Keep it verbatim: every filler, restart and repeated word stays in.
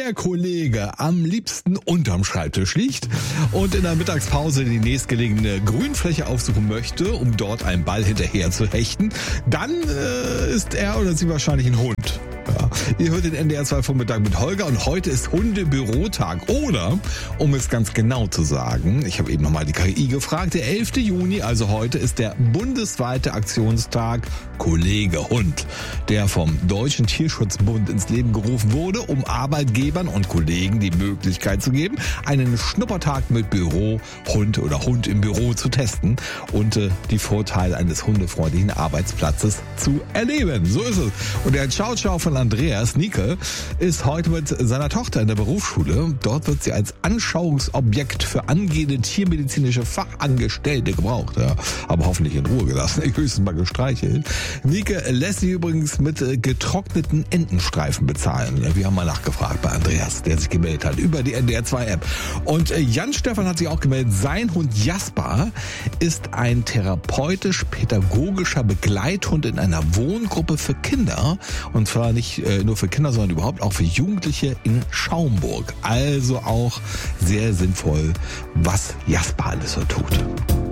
der Kollege am liebsten unterm Schreibtisch liegt und in der Mittagspause die nächstgelegene Grünfläche aufsuchen möchte, um dort einen Ball hinterher zu hechten, dann äh, ist er oder sie wahrscheinlich ein Hund. Ja. Ihr hört den N D R zwei Vormittag mit Holger und heute ist Hundebürotag. Oder, um es ganz genau zu sagen, ich habe eben nochmal die K I gefragt, der elfte Juni, also heute, ist der bundesweite Aktionstag Kollege Hund, der vom Deutschen Tierschutzbund ins Leben gerufen wurde, um Arbeitgebern und Kollegen die Möglichkeit zu geben, einen Schnuppertag mit Büro, Hund oder Hund im Büro zu testen und äh, die Vorteile eines hundefreundlichen Arbeitsplatzes zu erleben. So ist es. Und der Ciao-Ciao von Andreas, Nike, ist heute mit seiner Tochter in der Berufsschule. Dort wird sie als Anschauungsobjekt für angehende tiermedizinische Fachangestellte gebraucht. Ja, aber hoffentlich in Ruhe gelassen, höchstens mal gestreichelt. Nike lässt sich übrigens mit getrockneten Entenstreifen bezahlen. Ja, wir haben mal nachgefragt bei Andreas, der sich gemeldet hat über die N D R zwei App. Und Jan Stefan hat sich auch gemeldet. Sein Hund Jasper ist ein therapeutisch-pädagogischer Begleithund in einer Wohngruppe für Kinder. Und zwar nicht nur für Kinder, sondern überhaupt auch für Jugendliche in Schaumburg. Also auch sehr sinnvoll, was Jasper alles so tut.